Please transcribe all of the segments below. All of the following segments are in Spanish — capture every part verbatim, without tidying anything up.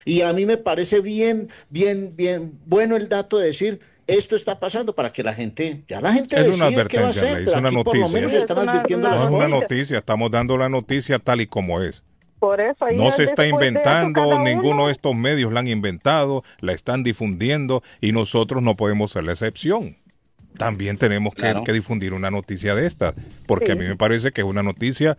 Y a mí me parece bien, bien, bien bueno el dato de decir, esto está pasando para que la gente, ya la gente Es una decide qué va a advertencia, hacer, Arley, es pero una aquí por lo noticia. menos Sí, se es están una, advirtiendo una No es las una noticia. cosas. noticia, estamos dando la noticia tal y como es. Por eso, ahí No ya se está después de eso, inventando, cada ninguno uno, de estos medios la han inventado, la están difundiendo y nosotros no podemos ser la excepción. También tenemos que, Claro. que difundir una noticia de esta, porque a mí sí. me parece que es una noticia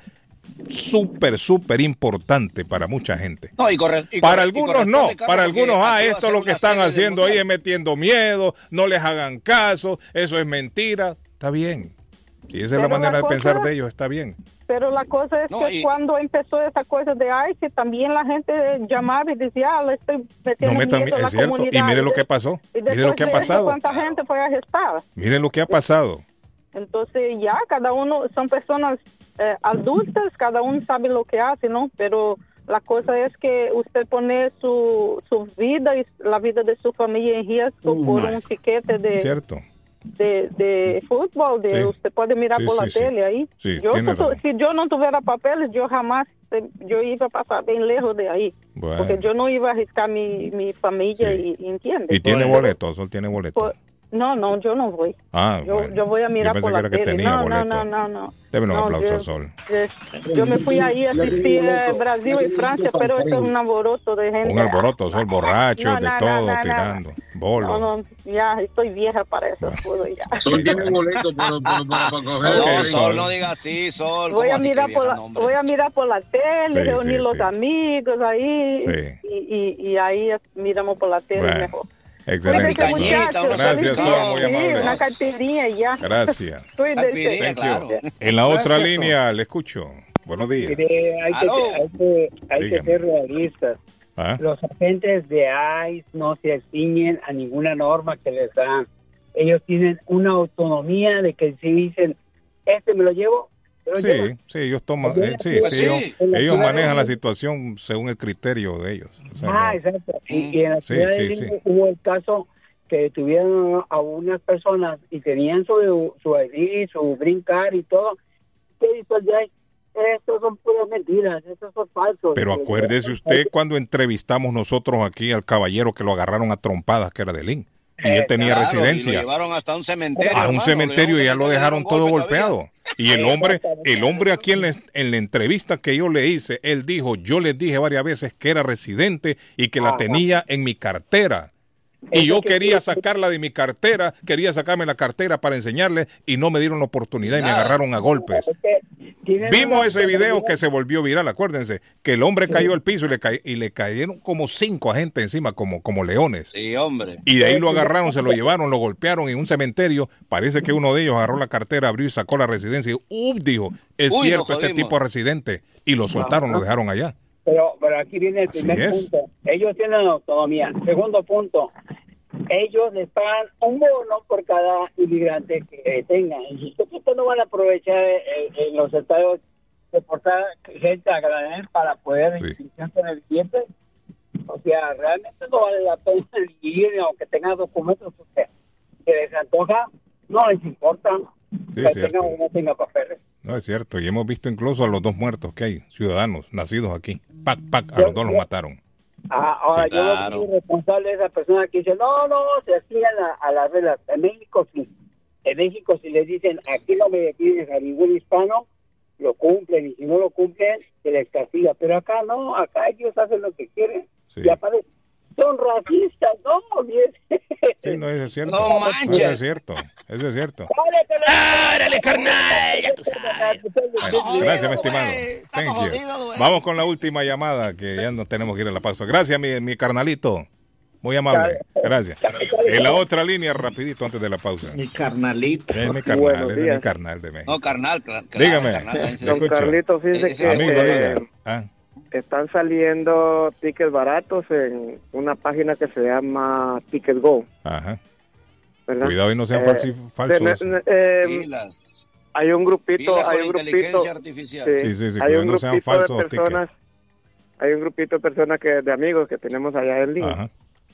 súper, súper importante para mucha gente. No, y corre, y Para corre, y algunos no, corresponde, Carlos, para porque algunos, ah, aquí va a esto ser lo que una están sede del haciendo ahí Mundial. es metiendo miedo, no les hagan caso, eso es mentira, está bien. Si esa es la Pero manera la de cosa- pensar de ellos, está bien. Pero la cosa es No, que y- cuando empezó esa cosa de ICE, también la gente llamaba y decía, ah, le estoy No metiendo metan, miedo a la es cierto, comunidad. y mire lo de- que pasó, y mire lo después que ha de eso, pasado, ¿cuánta gente fue arrestada? mire lo que ha pasado. Entonces ya, cada uno, son personas eh, adultas, cada uno sabe lo que hace, ¿no? Pero la cosa es que usted pone su, su vida y la vida de su familia en riesgo Mm, por ay. un tiquete de, Cierto. de, de fútbol, de Sí. usted puede mirar Sí, por la sí, sí. tele ahí. Sí, yo, tiene si tu- razón. si yo no tuviera papeles, yo jamás, eh, yo iba a pasar bien lejos de ahí. Bueno. Porque yo no iba a arriesgar mi, mi familia, Sí. y, y ¿entiendes? Y tiene Bueno. boleto, Sol tiene boleto. Por- no, no, yo no voy. Ah, Yo, bueno. yo voy a mirar Yo por pensé la que era que tele. tenía No, no, boleto. no, no, no. Deme un No, aplauso yo- a Sol. yo, yo me fui ahí a asistir a Brasil y Francia, pero eso es un alboroto de gente. Un alboroto, Sol, borracho, No, de no, todo, no, no, no. tirando, bolo. No, no, ya estoy vieja para eso. puedo ya. Sol tiene boleto para, para, para, para coger. Ok, No, Sol. Sol, no diga así, Sol. Voy ¿cómo a así que mirar por vieja, la, no, hombre? voy a mirar por la tele, Sí, reunir sí, los sí. amigos ahí, Sí. y, y, y ahí miramos por la tele Bueno, mejor. excelente, Cuídense, Sol. Cañita, una Gracias, saludita. Sol, muy Sí, amable. una carterilla y ya. Gracias. Cuídense. Carterilla, Thank claro. you. En la otra Gracias, línea, le escucho. Buenos días. Mire, hay, que, Aló. hay, que, hay que Dígame. ser realistas. ¿Ah? Los agentes de ICE no se ciñen a ninguna norma que les dan. Ellos tienen una autonomía de que si dicen, este me lo llevo, me lo llevo. Sí, sí, ellos toman, eh, sí, Pues sí, sí. ellos, ellos manejan la situación según el criterio de ellos. O sea, Ah, no- exacto. Y, y en la Sí, ciudad sí, de sí. Lima hubo el caso que detuvieron a unas personas y tenían su, su I D, su green card y todo. ¿Qué hizo el I C E? Estos son puras mentiras, estos son falsos. Pero acuérdese usted cuando entrevistamos nosotros aquí al caballero que lo agarraron a trompadas, que era de Lin. Y él tenía Claro, y lo residencia. llevaron hasta un cementerio. A un hermano, cementerio y ya llevaron lo a un dejaron cementerio, todo le dieron golpe golpeado. Y el hombre, el hombre aquí en la, en la entrevista que yo le hice, él dijo, yo les dije varias veces que era residente y que la Ajá. tenía en mi cartera. Y yo quería sacarla de mi cartera, quería sacarme la cartera para enseñarle y no me dieron la oportunidad y me Nada. agarraron a golpes. Vimos ese video que se volvió viral, acuérdense, que el hombre cayó al piso y le, ca- y le cayeron como cinco agentes encima, como, como leones. Sí, hombre. Y de ahí lo agarraron, se lo llevaron, lo golpearon en un cementerio. Parece que uno de ellos agarró la cartera, abrió y sacó la residencia. Y ¡up! Dijo, es Uy, cierto, nos este jodimos. tipo es residente. Y lo soltaron, lo dejaron allá. Pero, pero aquí viene el Así primer es. punto. Ellos tienen autonomía. Segundo punto, ellos les pagan un bono por cada inmigrante que eh, tengan. Y ustedes no van a aprovechar eh, en los estados deportar gente a granel para poder Sí. inscribirse en el billete. O sea, realmente no vale la pena ir, aunque tengan documentos, porque se les antoja, no les importa Sí, que es cierto. tengan o no tengan papeles. No, es cierto. Y hemos visto incluso a los dos muertos que hay, ciudadanos, nacidos aquí. Pac, pac, a los dos los mataron. Ah, ahora Sí, yo no claro. soy responsable de esa persona que dice, no, no, se hacían a, a las reglas. En México sí. En México si les dicen, aquí no me pides a ningún hispano, lo cumplen. Y si no lo cumplen, se les castiga. Pero acá no, acá ellos hacen lo que quieren. Sí. Y aparte, son racistas, no, bien. Sí, no, eso es cierto. No manches. Eso es cierto. Eso es cierto. ¡Árale, carnal! Ya tú sabes. Bueno, jodido, gracias, mi estimado. güey. Estamos Thank you. jodidos, güey. Vamos con la última llamada, que ya nos tenemos que ir a la pausa. Gracias, mi, mi carnalito. Muy amable. Gracias. En la otra línea, rapidito, antes de la pausa. Mi carnalito. Es mi carnal, Buenos es mi días. carnal de México. No, carnal. cla- claro, Dígame. carnal, también se Lo Don dice. escucho. Carlito, fíjese Ese que Amigo, eh, diga. Ah, están saliendo tickets baratos en una página que se llama Ticket Go, ajá. ¿verdad? Cuidado y no sean Eh, falsi- falsos. de- ne- eh, Pilas. hay un grupito, Pilas hay con un grupito, inteligencia artificial. sí, Sí, sí, sí, hay cuidado, un no sean grupito falsos de personas, hay un grupito de personas que de amigos que tenemos allá en línea. Ajá,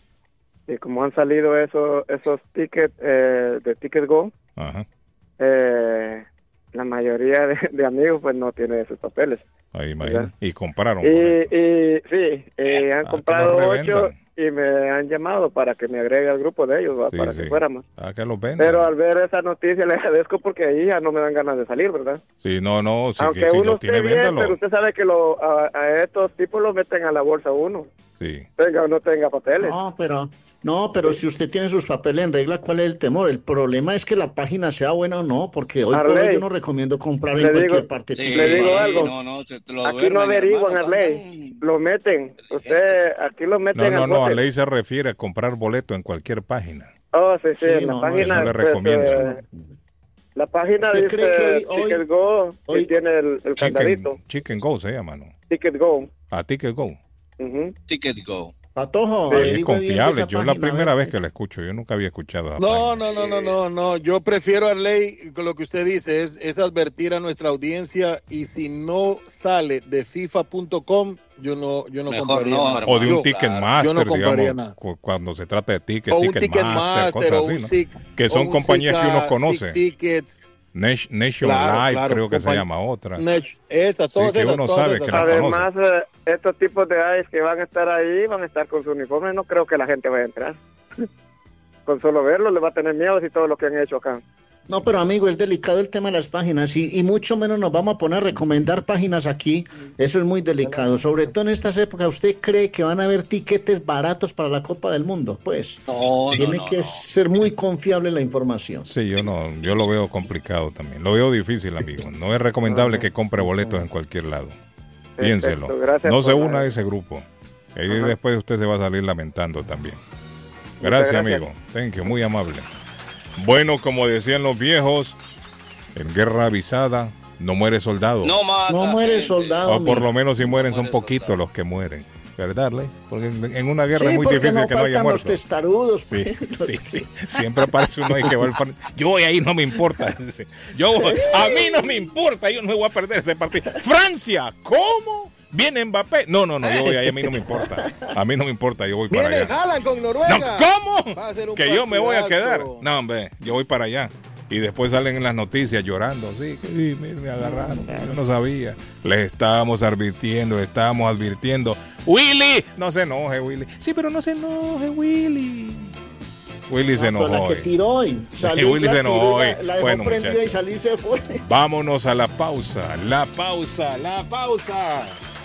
Y como han salido esos esos tickets eh, de Ticket Go, ajá. eh, la mayoría de, de amigos pues no tienen esos papeles. Ahí, imagínate. Y compraron. Y, y sí, eh, han Ah, comprado que los ocho revendan. y me han llamado para que me agregue al grupo de ellos, ¿va? Sí, para sí. que fuéramos. Ah, que los vendan. Pero al ver esa noticia le agradezco porque ahí ya no me dan ganas de salir, ¿verdad? Sí, no, no, si, Aunque que, si uno lo esté tiene, bien, véndalo. pero usted sabe que lo, a, a estos tipos los meten a la bolsa uno. Sí. Tenga o no tenga papeles. No, pero, no, pero si usted tiene sus papeles en regla, ¿cuál es el temor? El problema es que la página sea buena o no, porque hoy por hoy Arley, yo no recomiendo comprar le en digo- cualquier parte. Sí, tipo le de digo página. algo. no, no, te- te lo Aquí no duermen, averiguan, hermano, Arley. están- Lo meten. Usted, aquí lo No, meten no, al no, a bote. ley se refiere a comprar boleto en cualquier página. Oh, sí, sí, Sí, en la no, no, página. eso le pues, recomiendo. eh, la página ¿Usted dice cree que hoy- hoy- Ticket Go hoy- y tiene el, el candadito. Chicken, Chicken Go se llama, ¿no? Ticket Go. A Ticket Go. Ujú. Ticket Go. Patojo, Sí, es averigüe bien de confiable. esa Yo es la página, primera a ver. vez que la escucho. Yo nunca había escuchado. esa No, página. no, no, no, no, no. Yo prefiero, Arley, con lo que usted dice, es, es advertir a nuestra audiencia y si no sale de FIFA punto com, yo no, yo no Mejor compraría no, nada. hermano. O de un Yo- Ticketmaster, yo no compraría digamos, nada. cu- cuando se trata de tickets, O un Ticketmaster, Ticketmaster o cosas así, un ¿no? Tic- Que son o un compañías que uno Tic- conoce. Tic Tickets, Nation, Nation Claro, Live, claro, creo que se compañ- llama otra. Nech- esas, todas que esas, uno todas sabe esas. que la Además, eh, estos tipos de A I S que van a estar ahí, van a estar con su uniforme. No creo que la gente vaya a entrar. Con solo verlo le va a tener miedo y todo lo que han hecho acá. No, pero amigo, es delicado el tema de las páginas y, y mucho menos nos vamos a poner a recomendar páginas aquí. Eso es muy delicado. Sobre todo en estas épocas, ¿usted cree que van a haber tiquetes baratos para la Copa del Mundo? Pues No, tiene no, no, que no. ser muy confiable la información. Sí, yo no, yo lo veo complicado también. Lo veo difícil, amigo. No es recomendable que compre boletos en cualquier lado. Piénselo. Perfecto, gracias No se por la- una a ese grupo. Y Ajá. después usted se va a salir lamentando también. Gracias, gracias. amigo. Thank you, muy amable. Bueno, como decían los viejos, en guerra avisada no muere soldado. No mata No muere gente. soldado. O por mijo. lo menos si mueren son muere poquitos soldado. los que mueren. ¿Verdad, Ley? Porque en en una guerra Sí, es muy porque difícil no que no haya faltan los muertos. testarudos. Sí, pues. sí, sí. Siempre aparece uno ahí que va al frente. Yo voy ahí, no me importa. Yo voy- a mí no me importa, yo no me voy a perder ese partido. Francia, ¿cómo? ¿Viene Mbappé? No, no, no, yo voy ahí, a mí no me importa. A mí no me importa, yo voy para Viene allá. Haaland con No, Noruega. ¿cómo? Va a ser un Que yo me voy a quedar. partidazo. No, hombre, yo voy para allá. Y después salen en las noticias llorando. Sí, que sí, me, me agarraron. Yo no sabía. Les estábamos advirtiendo, les estábamos advirtiendo. Willy, no se enoje, Willy. Sí, pero no se enoje, Willy. Willy se No, pero enojó. la que hoy. tiró hoy. Salió, Willy la se tiró enojó y la, hoy. la dejó Bueno, prendida muchachos. y salir y se fue. Vámonos a la pausa. La pausa, la pausa.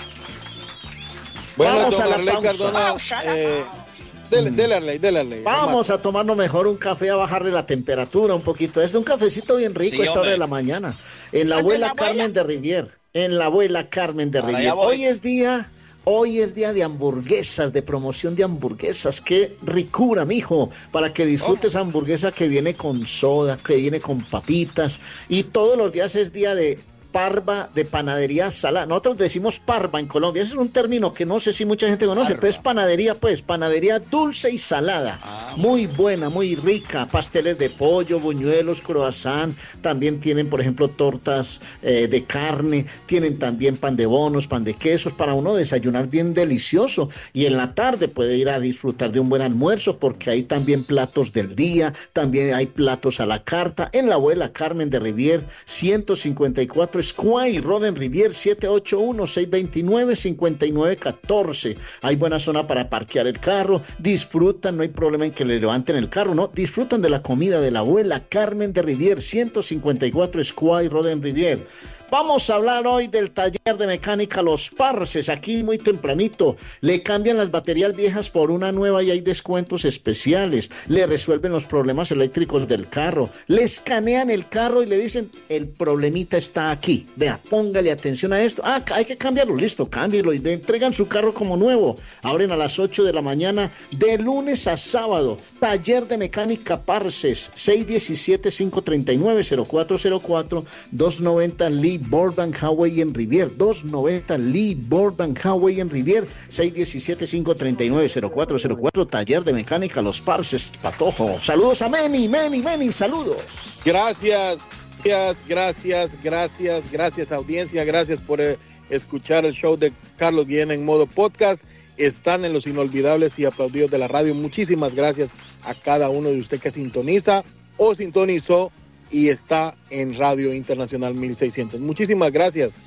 Bueno, Vamos don a la Arley pausa. Cardona, eh, dele, dele, Arley, dele, Arley. Vamos a tomarnos mejor un café, a bajarle la temperatura un poquito. Es de un cafecito bien rico Sí, a esta hora hombre. de la mañana. En la ¿Dónde abuela la abuela? Carmen de Rivier. En la abuela Carmen de Para Rivier. allá voy. Hoy es día, hoy es día de hamburguesas, de promoción de hamburguesas. Qué ricura, mijo. Para que disfrutes hamburguesa que viene con soda, que viene con papitas. Y todos los días es día de parva de panadería salada. Nosotros decimos parva en Colombia. Ese es un término que no sé si mucha gente conoce, Parva. pero es panadería, pues, panadería dulce y salada. Ah, Muy buena, muy rica. Pasteles de pollo, buñuelos, croissant. También tienen, por ejemplo, tortas eh, de carne. Tienen también pan de bonos, pan de quesos para uno desayunar bien delicioso. Y en la tarde puede ir a disfrutar de un buen almuerzo porque hay también platos del día. También hay platos a la carta. En la abuela Carmen de Rivier, ciento cincuenta y cuatro Square Road en Rivier, siete ocho uno, seis dos nueve, cinco nueve uno cuatro. Hay buena zona para parquear el carro. Disfrutan, no hay problema en que le levanten el carro, no. Disfrutan de la comida de la abuela Carmen de Rivier, ciento cincuenta y cuatro Square Road en Rivier. Vamos a hablar hoy del taller de mecánica Los Parces, aquí muy tempranito. Le cambian las baterías viejas por una nueva y hay descuentos especiales. Le resuelven los problemas eléctricos del carro. Le escanean el carro y le dicen, el problemita está aquí. Vea, póngale atención a esto. Ah, hay que cambiarlo, listo, cámbialo. Y le entregan su carro como nuevo. Abren a las ocho de la mañana, de lunes a sábado. Taller de mecánica Parces, seis uno siete, cinco tres nueve, cero cuatro cero cuatro, doscientos noventa Lee Burbank Highway en Rivier, doscientos noventa Lee Burbank Highway en Rivier, seis uno siete, cinco tres nueve, cero cuatro cero cuatro, taller de mecánica Los Parces, Patojo. Saludos a Meni, Meni, Meni, saludos. Gracias, gracias, gracias, gracias, gracias audiencia, gracias por eh, escuchar el show de Carlos Guillén en modo podcast. Están en los inolvidables y aplaudidos de la radio. Muchísimas gracias a cada uno de ustedes que sintoniza o sintonizó y está en Radio Internacional mil seiscientos. Muchísimas gracias.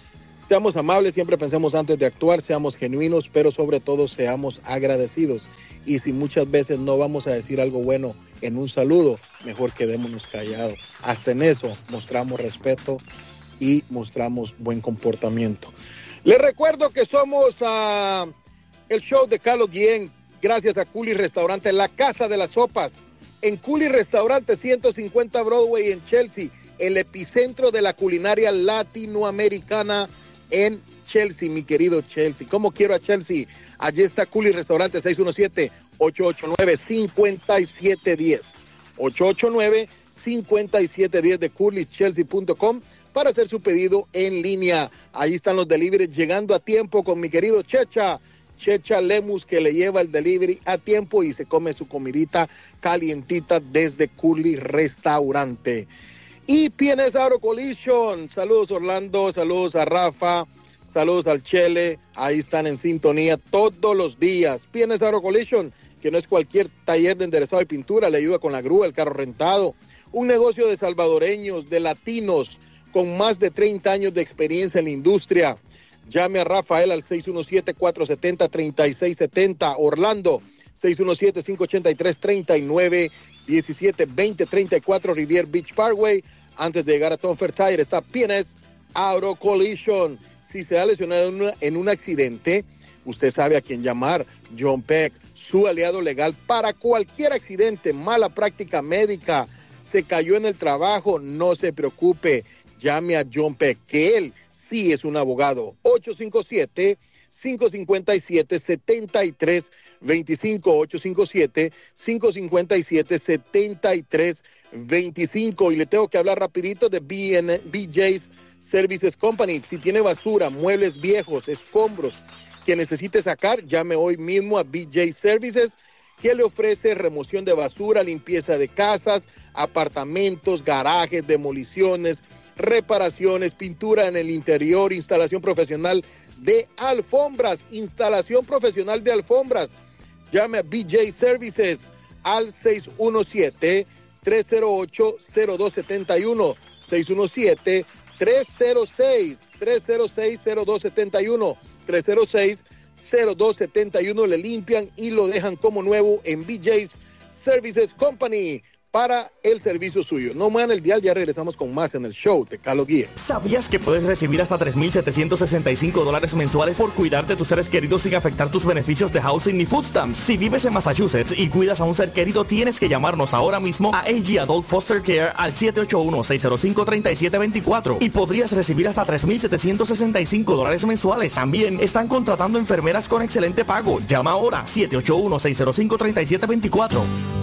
Seamos amables, siempre pensemos antes de actuar, seamos genuinos, pero sobre todo seamos agradecidos. Y si muchas veces no vamos a decir algo bueno en un saludo, mejor quedémonos callados. Hasta en eso mostramos respeto y mostramos buen comportamiento. Les recuerdo que somos uh, el show de Carlos Guillén, gracias a Culi Restaurante, la casa de las sopas. En Culi Restaurante, ciento cincuenta Broadway en Chelsea, el epicentro de la culinaria latinoamericana en Chelsea, mi querido Chelsea. ¿Cómo quiero a Chelsea? Allí está Culi Restaurante, seis uno siete, ocho ocho nueve, cinco siete uno cero. ocho ocho nueve, cinco siete uno cero de curlis chelsea punto com para hacer su pedido en línea. Ahí están los deliveries llegando a tiempo con mi querido Checha. Checha Lemus, que le lleva el delivery a tiempo y se come su comidita calientita desde Curly Restaurante. Y P N S Auto Collision, saludos Orlando, saludos a Rafa, saludos al Chele, ahí están en sintonía todos los días. P N S Auto Collision, que no es cualquier taller de enderezado y pintura, le ayuda con la grúa, el carro rentado, un negocio de salvadoreños, de latinos, con más de treinta años de experiencia en la industria. Llame a Rafael al seis uno siete, cuatro siete cero, tres seis siete cero. Orlando, seis uno siete, cinco ocho tres, tres nueve uno siete, veinte treinta y cuatro Rivier Beach Parkway. Antes de llegar a Tom Tire está P N S Auto Collision. Si se ha lesionado en, una, en un accidente, usted sabe a quién llamar. John Peck, su aliado legal para cualquier accidente, mala práctica médica, se cayó en el trabajo, no se preocupe. Llame a John Peck, que él sí es un abogado. ocho cinco siete, cinco cinco siete, siete tres dos cinco, ocho cinco siete, cinco cinco siete, siete tres dos cinco. Y le tengo que hablar rapidito de B J's Services Company. Si tiene basura, muebles viejos, escombros que necesite sacar, llame hoy mismo a B J Services, que le ofrece remoción de basura, limpieza de casas, apartamentos, garajes, demoliciones, reparaciones, pintura en el interior, instalación profesional de alfombras, instalación profesional de alfombras. Llame a B J Services al seis uno siete, tres cero ocho, cero dos siete uno, seis uno siete, tres cero seis, tres cero seis, cero dos siete uno, tres cero seis, cero dos siete uno. Le limpian y lo dejan como nuevo en B J's Services Company para el servicio suyo. No muevan el dial, ya regresamos con más en el show de Carlos Guillén. ¿Sabías que puedes recibir hasta tres mil setecientos sesenta y cinco dólares mensuales por cuidar de tus seres queridos sin afectar tus beneficios de housing ni food stamps? Si vives en Massachusetts y cuidas a un ser querido, tienes que llamarnos ahora mismo a A G Adult Foster Care al siete ocho uno, seis cero cinco, tres siete dos cuatro y podrías recibir hasta tres mil setecientos sesenta y cinco dólares mensuales. También están contratando enfermeras con excelente pago. Llama ahora siete ocho uno, seis cero cinco, tres siete dos cuatro.